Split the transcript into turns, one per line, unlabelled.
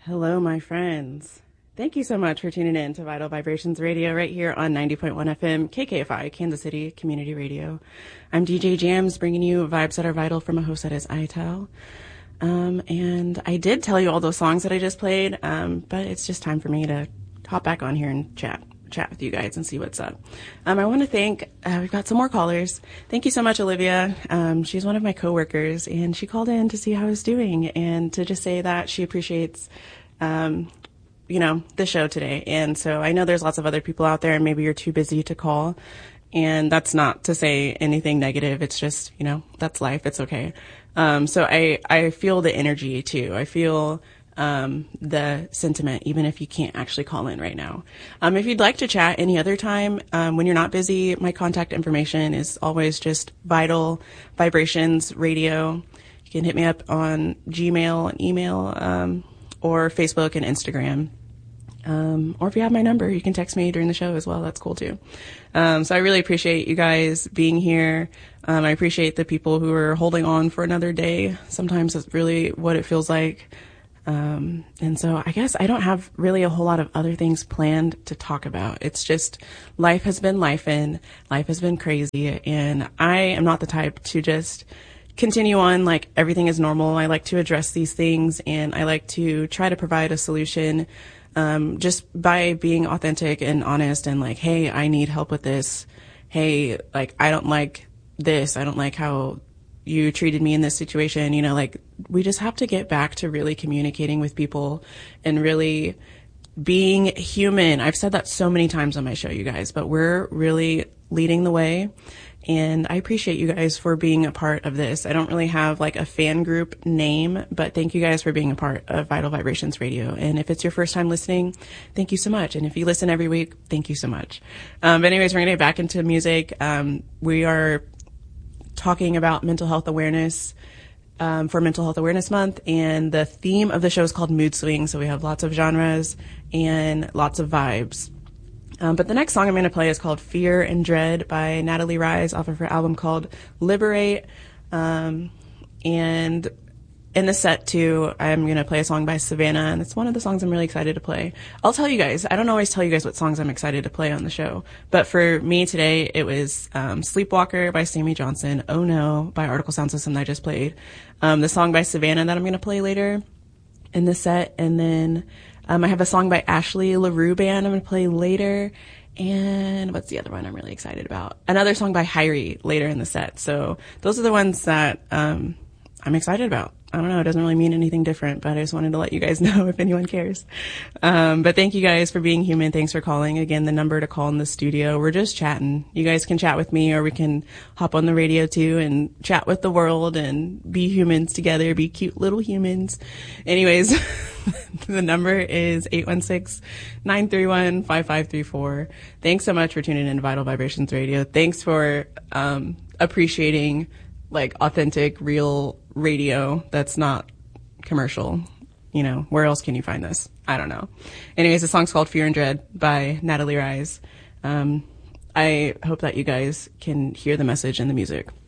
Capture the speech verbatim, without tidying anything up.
Hello, my friends. Thank you so much for tuning in to Vital Vibrations Radio right here on ninety point one F M, K K F I, Kansas City Community Radio. I'm D J Jams, bringing you vibes that are vital from a host that is iTel. Um, and I did tell you all those songs that I just played, um, but it's just time for me to hop back on here and chat. chat with you guys and see what's up. Um, I want to thank, uh, we've got some more callers. Thank you so much, Olivia. Um, she's one of my coworkers, and she called in to see how I was doing and to just say that she appreciates, um, you know, the show today. And so I know there's lots of other people out there, and maybe you're too busy to call. And that's not to say anything negative. It's just, you know, that's life. It's okay. Um, so I, I feel the energy too. I feel um, the sentiment, even if you can't actually call in right now. Um, if you'd like to chat any other time, um, when you're not busy, my contact information is always just Vital Vibrations Radio. You can hit me up on Gmail and email, um, or Facebook and Instagram. Um, or if you have my number, you can text me during the show as well. That's cool too. Um, so I really appreciate you guys being here. Um, I appreciate the people who are holding on for another day. Sometimes it's really what it feels like. Um, and so I guess I don't have really a whole lot of other things planned to talk about. It's just life has been lifing, life has been crazy, and I am not the type to just continue on like everything is normal. I like to address these things, and I like to try to provide a solution, um, just by being authentic and honest and like, hey, I need help with this. Hey, like, I don't like this. I don't like how you treated me in this situation. You know, like, we just have to get back to really communicating with people and really being human. I've said that so many times on my show, you guys, but we're really leading the way. And I appreciate you guys for being a part of this. I don't really have like a fan group name, but thank you guys for being a part of Vital Vibrations Radio. And if it's your first time listening, thank you so much. And if you listen every week, thank you so much. Um, but anyways, we're going to get back into music. Um, we are talking about mental health awareness, um, for Mental Health Awareness Month. And the theme of the show is called Mood Swings. So we have lots of genres and lots of vibes. Um, but the next song I'm going to play is called Fear and Dread by Natalie Rise off of her album called Liberate. Um, and in the set too, I'm going to play a song by Savannah, and it's one of the songs I'm really excited to play. I'll tell you guys, I don't always tell you guys what songs I'm excited to play on the show, but for me today, it was, um, Sleepwalker by Sammy Johnson, Oh No by Article Sound System that I just played, um, the song by Savannah that I'm going to play later in the set, and then Um, I have a song by Ashley LaRue Band I'm going to play later. And what's the other one I'm really excited about? Another song by Hyrie later in the set. So those are the ones that um, I'm excited about. I don't know. It doesn't really mean anything different, but I just wanted to let you guys know if anyone cares. Um, but thank you guys for being human. Thanks for calling. Again, the number to call in the studio. We're just chatting. You guys can chat with me, or we can hop on the radio too and chat with the world and be humans together, be cute little humans. Anyways, the number is eight one six, nine three one, five five three four. Thanks so much for tuning in to Vital Vibrations Radio. Thanks for um, appreciating like authentic, real radio that's not commercial. You know, where else can you find this? I don't know. Anyways, the song's called Fear and Dread by Natalie Rise. Um, I hope that you guys can hear the message in the music.